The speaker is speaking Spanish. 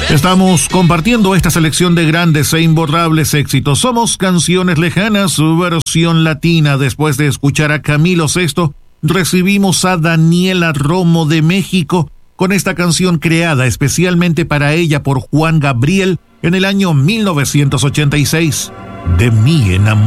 Estamos compartiendo esta selección de grandes e imborrables éxitos. Somos Canciones Lejanas, su versión latina. Después de escuchar a Camilo VI, recibimos a Daniela Romo de México con esta canción creada especialmente para ella por Juan Gabriel en el año 1986. De mí enamoré.